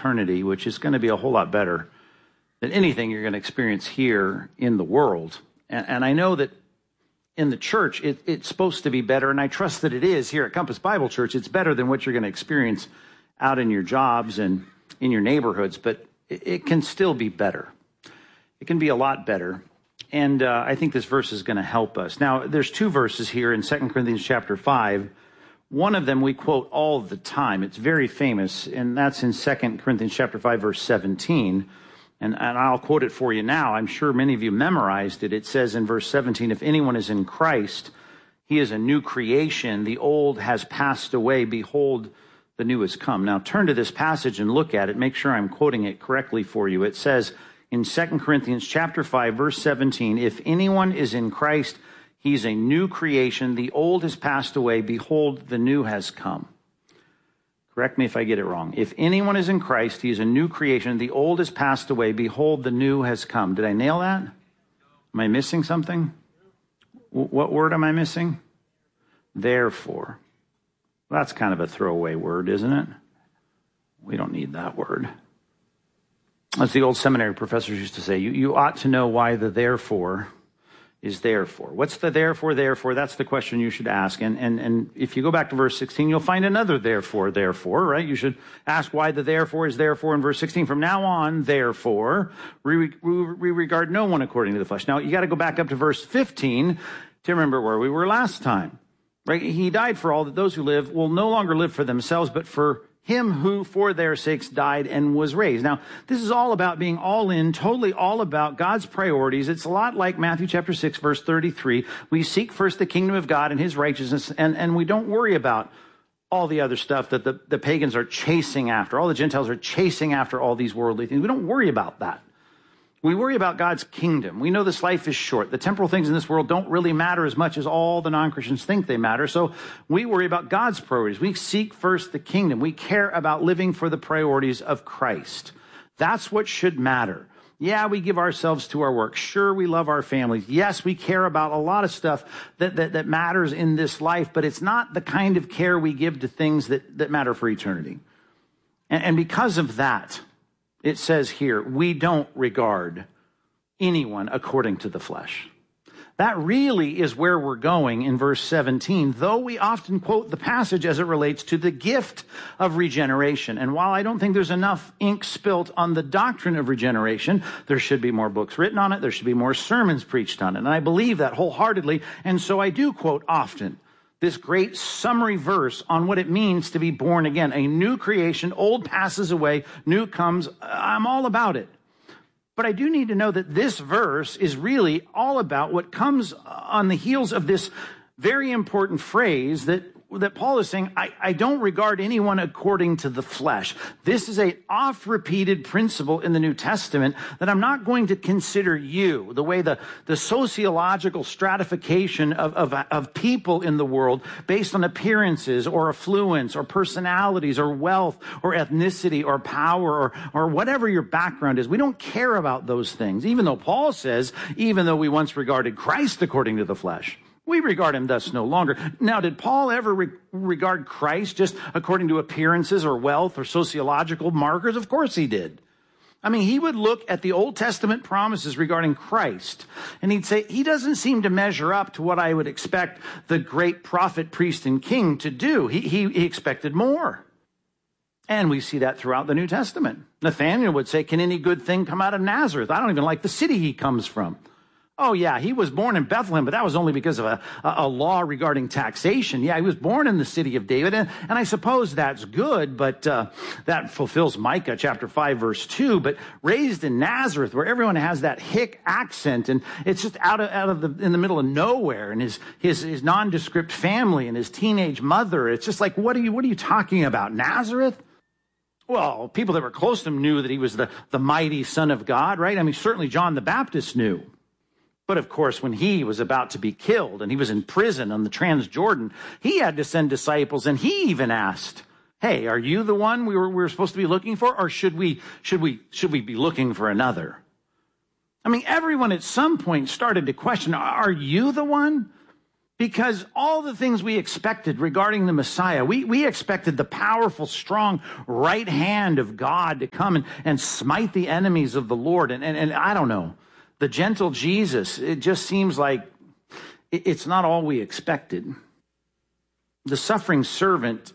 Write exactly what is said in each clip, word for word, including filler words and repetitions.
eternity, which is going to be a whole lot better than anything you're going to experience here in the world. And, and I know that in the church, it, it's supposed to be better, and I trust that it is here at Compass Bible Church. It's better than what you're going to experience out in your jobs and in your neighborhoods, but it, it can still be better. It can be a lot better, and uh, I think this verse is going to help us. Now, there's two verses here in Second Corinthians chapter five. One of them we quote all the time. It's very famous, and that's in Second Corinthians chapter five, verse seventeen. And, and I'll quote it for you now. I'm sure many of you memorized it. It says in verse seventeen, if anyone is in Christ, he is a new creation. The old has passed away. Behold, the new has come. Now turn to this passage and look at it. Make sure I'm quoting it correctly for you. It says in Second Corinthians chapter five, verse seventeen, if anyone is in Christ, he's a new creation. The old has passed away. Behold, the new has come. Correct me if I get it wrong. If anyone is in Christ, he is a new creation. The old has passed away. Behold, the new has come. Did I nail that? Am I missing something? W- what word am I missing? Therefore. Well, that's kind of a throwaway word, isn't it? We don't need that word. As the old seminary professors used to say, you, you ought to know why the therefore is therefore. What's the therefore, therefore? That's the question you should ask. And, and, and if you go back to verse sixteen, you'll find another therefore, therefore, right? You should ask why the therefore is therefore in verse sixteen. From now on, therefore, we, we, we regard no one according to the flesh. Now, you got to go back up to verse fifteen to remember where we were last time, right? He died for all that those who live will no longer live for themselves, but for him who for their sakes died and was raised. Now, this is all about being all in, totally all about God's priorities. It's a lot like Matthew chapter six, verse thirty-three. We seek first the kingdom of God and his righteousness, and, and we don't worry about all the other stuff that the, the pagans are chasing after. All the Gentiles are chasing after all these worldly things. We don't worry about that. We worry about God's kingdom. We know this life is short. The temporal things in this world don't really matter as much as all the non-Christians think they matter. So we worry about God's priorities. We seek first the kingdom. We care about living for the priorities of Christ. That's what should matter. Yeah, we give ourselves to our work. Sure, we love our families. Yes, we care about a lot of stuff that, that, that matters in this life, but it's not the kind of care we give to things that, that matter for eternity. And, and because of that, it says here, we don't regard anyone according to the flesh. That really is where we're going in verse seventeen, though we often quote the passage as it relates to the gift of regeneration. And while I don't think there's enough ink spilt on the doctrine of regeneration, there should be more books written on it. There should be more sermons preached on it. And I believe that wholeheartedly. And so I do quote often this great summary verse on what it means to be born again. A new creation, old passes away, new comes. I'm all about it. But I do need to know that this verse is really all about what comes on the heels of this very important phrase that, that Paul is saying, I, I don't regard anyone according to the flesh. This is a oft-repeated principle in the New Testament that I'm not going to consider you, the way the, the sociological stratification of, of, of people in the world based on appearances or affluence or personalities or wealth or ethnicity or power or, or whatever your background is. We don't care about those things, even though Paul says, even though we once regarded Christ according to the flesh, we regard him thus no longer. Now, did Paul ever re- regard Christ just according to appearances or wealth or sociological markers? Of course he did. I mean, he would look at the Old Testament promises regarding Christ, and he'd say, he doesn't seem to measure up to what I would expect the great prophet, priest, and king to do. He, he, he expected more. And we see that throughout the New Testament. Nathanael would say, can any good thing come out of Nazareth? I don't even like the city he comes from. Oh, yeah, he was born in Bethlehem, but that was only because of a, a law regarding taxation. Yeah, he was born in the city of David, and, and I suppose that's good, but uh, that fulfills Micah chapter five, verse two. But raised in Nazareth, where everyone has that hick accent, and it's just out of, out of the, in the middle of nowhere, and his, his, his nondescript family and his teenage mother, it's just like, what are you, what are you talking about, Nazareth? Well, people that were close to him knew that he was the, the mighty Son of God, right? I mean, certainly John the Baptist knew. But of course, when he was about to be killed and he was in prison on the Transjordan, he had to send disciples, and he even asked, hey, are you the one we were, we were supposed to be looking for, or should we, should we, should we be looking for another? I mean, everyone at some point started to question, are you the one? Because all the things we expected regarding the Messiah, we, we expected the powerful, strong right hand of God to come and, and smite the enemies of the Lord. And, and, and I don't know, the gentle Jesus, it just seems like it, it's not all we expected. The suffering servant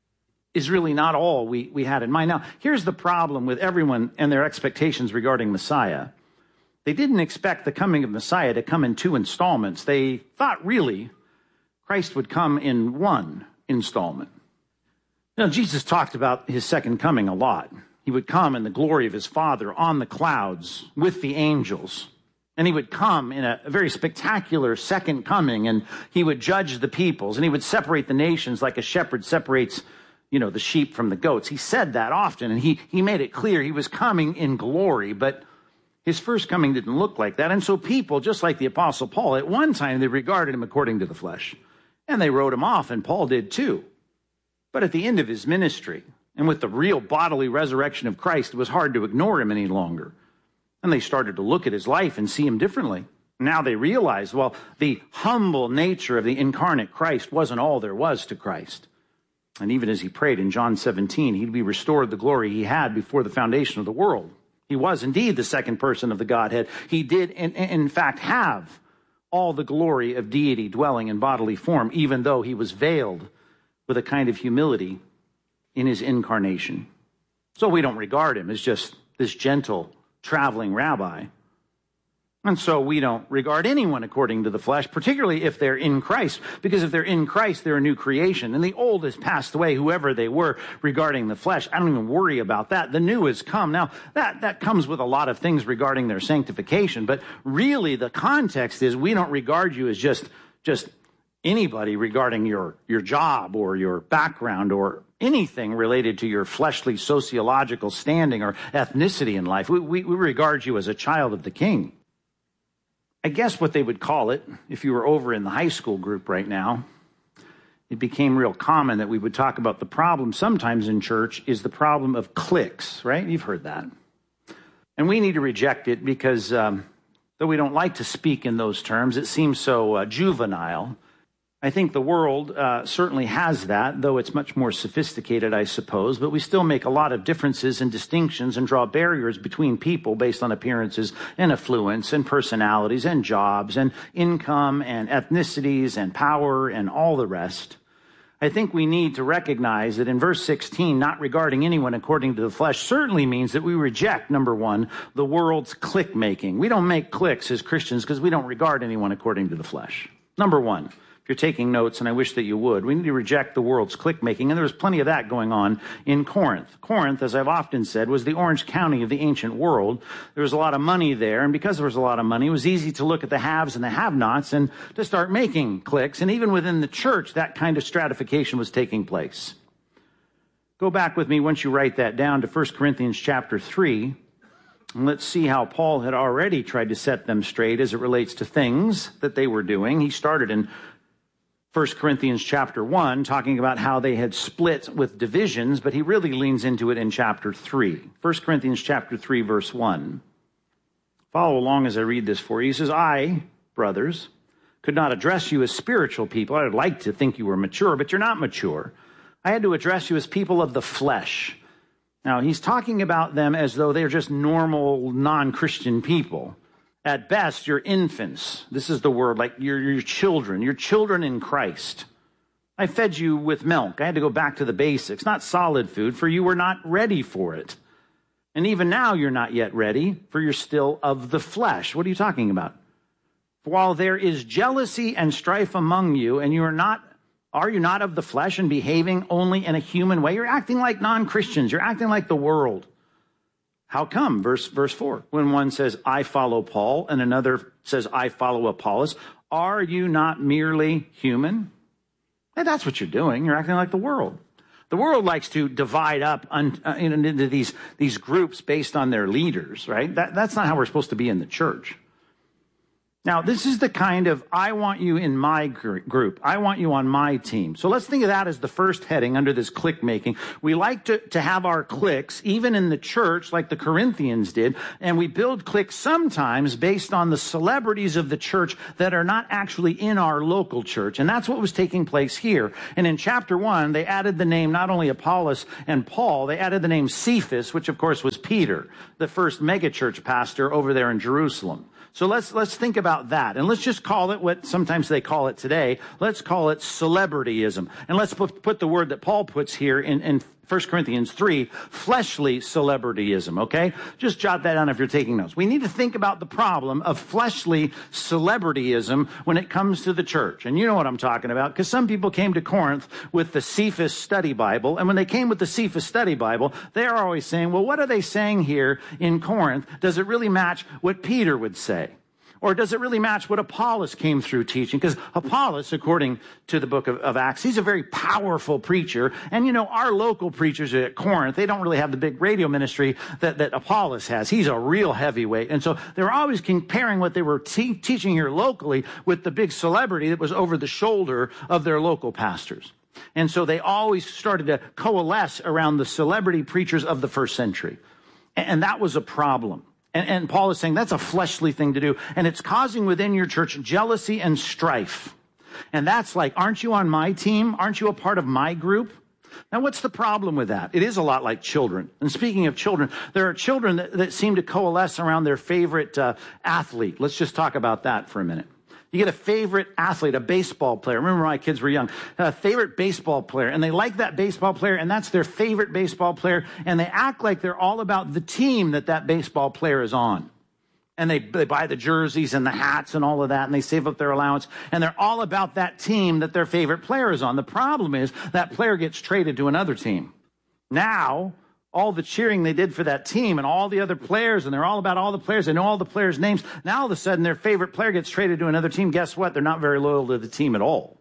is really not all we, we had in mind. Now, here's the problem with everyone and their expectations regarding Messiah. They didn't expect the coming of Messiah to come in two installments. They thought really Christ would come in one installment. You know, Jesus talked about his second coming a lot. He would come in the glory of his Father on the clouds with the angels. And he would come in a very spectacular second coming, and he would judge the peoples, and he would separate the nations like a shepherd separates, you know, the sheep from the goats. He said that often, and he, he made it clear he was coming in glory, but his first coming didn't look like that. And so people, just like the Apostle Paul, at one time they regarded him according to the flesh. And they wrote him off, and Paul did too. But at the end of his ministry, and with the real bodily resurrection of Christ, it was hard to ignore him any longer. And they started to look at his life and see him differently. Now they realized, well, the humble nature of the incarnate Christ wasn't all there was to Christ. And even as he prayed in John seventeen, he'd be restored the glory he had before the foundation of the world. He was indeed the second person of the Godhead. He did, in, in fact, have all the glory of deity dwelling in bodily form, even though he was veiled with a kind of humility in his incarnation. So we don't regard him as just this gentle, traveling rabbi. And so we don't regard anyone according to the flesh, particularly if they're in Christ, because if they're in Christ, they're a new creation. And the old has passed away, whoever they were regarding the flesh. I don't even worry about that. The new has come. Now, that, that comes with a lot of things regarding their sanctification, but really the context is we don't regard you as just, just anybody regarding your, your job or your background or anything related to your fleshly sociological standing or ethnicity in life. We, we, we regard you as a child of the King. I guess what they would call it, if you were over in the high school group right now, it became real common that we would talk about the problem sometimes in church is the problem of cliques, right? You've heard that. And we need to reject it because um, though we don't like to speak in those terms, it seems so uh, juvenile. I think the world uh, certainly has that, though it's much more sophisticated, I suppose, but we still make a lot of differences and distinctions and draw barriers between people based on appearances and affluence and personalities and jobs and income and ethnicities and power and all the rest. I think we need to recognize that in verse sixteen, not regarding anyone according to the flesh certainly means that we reject, number one, the world's clique making. We don't make cliques as Christians because we don't regard anyone according to the flesh. Number one. You're taking notes, and I wish that you would. We need to reject the world's clique making, and there was plenty of that going on in Corinth. Corinth, as I've often said, was the Orange County of the ancient world. There was a lot of money there, and because there was a lot of money, it was easy to look at the haves and the have-nots and to start making cliques. And even within the church, that kind of stratification was taking place. Go back with me once you write that down to First Corinthians chapter three. And let's see how Paul had already tried to set them straight as it relates to things that they were doing. He started in First Corinthians chapter one, talking about how they had split with divisions, but he really leans into it in chapter three. First Corinthians chapter three, verse one. Follow along as I read this for you. He says, I, brothers, could not address you as spiritual people. I would like to think you were mature, but you're not mature. I had to address you as people of the flesh. Now, he's talking about them as though they're just normal, non-Christian people. At best, you're infants. This is the word, like you're your children. You're children in Christ. I fed you with milk. I had to go back to the basics, not solid food, for you were not ready for it. And even now you're not yet ready, for you're still of the flesh. What are you talking about? For while there is jealousy and strife among you, and you are not, are you not of the flesh and behaving only in a human way? You're acting like non-Christians. You're acting like the world. How come? Verse, verse four. When one says, I follow Paul, and another says, I follow Apollos, are you not merely human? And that's what you're doing. You're acting like the world. The world likes to divide up un, uh, into these, these groups based on their leaders, right? That, that's not how we're supposed to be in the church. Now, this is the kind of, I want you in my gr- group. I want you on my team. So let's think of that as the first heading under this clique making. We like to, to have our cliques, even in the church, like the Corinthians did, and we build cliques sometimes based on the celebrities of the church that are not actually in our local church. And that's what was taking place here. And in chapter one, they added the name not only Apollos and Paul, they added the name Cephas, which of course was Peter, the first megachurch pastor over there in Jerusalem. So let's let's think about that. And let's just call it what sometimes they call it today. Let's call it celebrityism. And let's put, put the word that Paul puts here in, in First Corinthians three, fleshly celebrityism, okay? Just jot that down if you're taking notes. We need to think about the problem of fleshly celebrityism when it comes to the church. And you know what I'm talking about, because some people came to Corinth with the Cephas Study Bible, and when they came with the Cephas Study Bible, they're always saying, well, what are they saying here in Corinth? Does it really match what Peter would say? Or does it really match what Apollos came through teaching? Because Apollos, according to the book of, of Acts, he's a very powerful preacher. And, you know, our local preachers at Corinth, they don't really have the big radio ministry that, that Apollos has. He's a real heavyweight. And so they were always comparing what they were te- teaching here locally with the big celebrity that was over the shoulder of their local pastors. And so they always started to coalesce around the celebrity preachers of the first century. And, and that was a problem. And, and Paul is saying that's a fleshly thing to do. And it's causing within your church jealousy and strife. And that's like, aren't you on my team? Aren't you a part of my group? Now, what's the problem with that? It is a lot like children. And speaking of children, there are children that, that seem to coalesce around their favorite uh, athlete. Let's just talk about that for a minute. You get a favorite athlete, a baseball player. Remember when my kids were young, a favorite baseball player, and they like that baseball player, and that's their favorite baseball player, and they act like they're all about the team that that baseball player is on. And they, they buy the jerseys and the hats and all of that, and they save up their allowance, and they're all about that team that their favorite player is on. The problem is that player gets traded to another team. Now, all the cheering they did for that team and all the other players, and they're all about all the players. They know all the players' names. Now, all of a sudden, their favorite player gets traded to another team. Guess what? They're not very loyal to the team at all.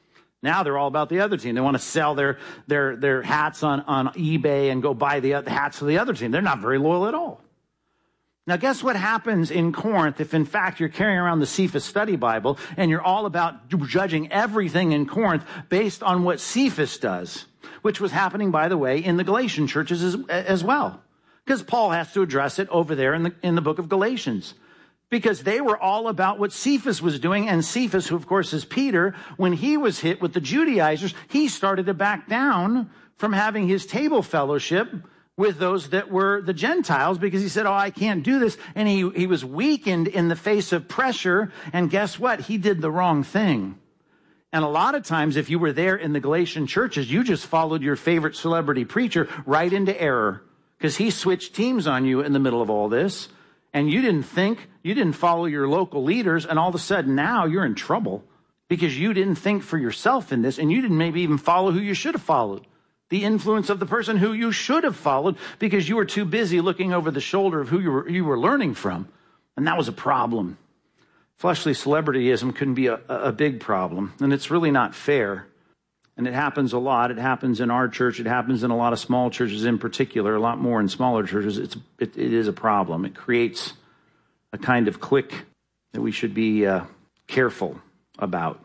Now they're all about the other team. They want to sell their their their hats on, on eBay and go buy the, the hats of the other team. They're not very loyal at all. Now, guess what happens in Corinth if, in fact, you're carrying around the Cephas Study Bible and you're all about judging everything in Corinth based on what Cephas does, which was happening, by the way, in the Galatian churches as, as well. Because Paul has to address it over there in the, in the book of Galatians. Because they were all about what Cephas was doing. And Cephas, who of course is Peter, when he was hit with the Judaizers, he started to back down from having his table fellowship with those that were the Gentiles, because he said, oh, I can't do this. And he, he was weakened in the face of pressure. And guess what? He did the wrong thing. And a lot of times, if you were there in the Galatian churches, you just followed your favorite celebrity preacher right into error, because he switched teams on you in the middle of all this. And you didn't think, you didn't follow your local leaders. And all of a sudden now you're in trouble because you didn't think for yourself in this. And you didn't maybe even follow who you should have followed. The influence of the person who you should have followed because you were too busy looking over the shoulder of who you were, you were learning from. And that was a problem. Fleshly celebrityism can be a, a big problem, and it's really not fair. And it happens a lot. It happens in our church. It happens in a lot of small churches in particular, a lot more in smaller churches. It's, it, it is a problem. It creates a kind of clique that we should be uh, careful about.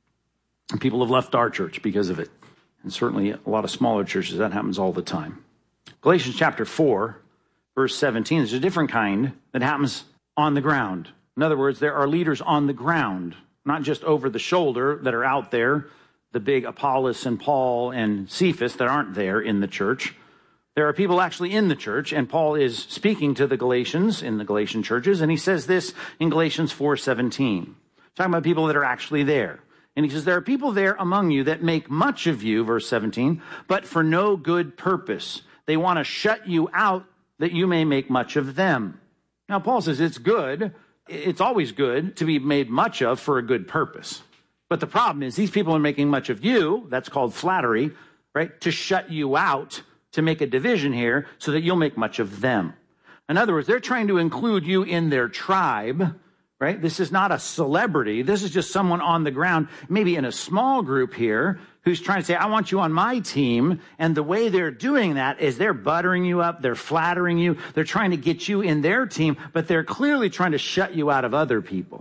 And people have left our church because of it. And certainly a lot of smaller churches, that happens all the time. Galatians chapter four, verse seventeen, there's a different kind that happens on the ground. In other words, there are leaders on the ground, not just over the shoulder that are out there, the big Apollos and Paul and Cephas that aren't there in the church. There are people actually in the church, and Paul is speaking to the Galatians in the Galatian churches, and he says this in Galatians four seventeen, talking about people that are actually there. And he says, there are people there among you that make much of you, verse seventeen, but for no good purpose. They want to shut you out that you may make much of them. Now, Paul says it's good. It's always good to be made much of for a good purpose. But the problem is these people are making much of you. That's called flattery, right? To shut you out, to make a division here so that you'll make much of them. In other words, they're trying to include you in their tribe, right? This is not a celebrity. This is just someone on the ground, maybe in a small group here, who's trying to say, I want you on my team. And the way they're doing that is they're buttering you up. They're flattering you. They're trying to get you in their team, but they're clearly trying to shut you out of other people.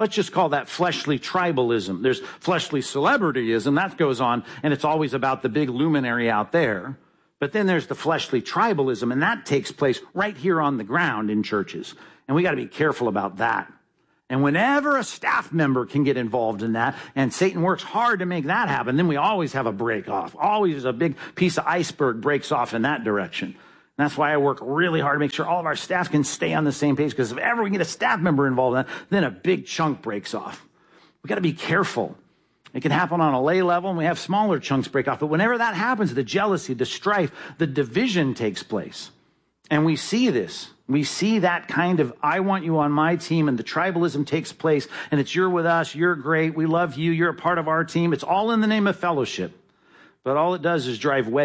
Let's just call that fleshly tribalism. There's fleshly celebrityism. That goes on, and it's always about the big luminary out there. But then there's the fleshly tribalism, and that takes place right here on the ground in churches. And we got to be careful about that. And whenever a staff member can get involved in that, and Satan works hard to make that happen, then we always have a break off. Always a big piece of iceberg breaks off in that direction. And that's why I work really hard to make sure all of our staff can stay on the same page, because if ever we get a staff member involved in that, then a big chunk breaks off. We got to be careful. It can happen on a lay level, and we have smaller chunks break off. But whenever that happens, the jealousy, the strife, the division takes place. And we see this. We see that kind of, I want you on my team, and the tribalism takes place, and it's you're with us, you're great, we love you, you're a part of our team. It's all in the name of fellowship. But all it does is drive wedges.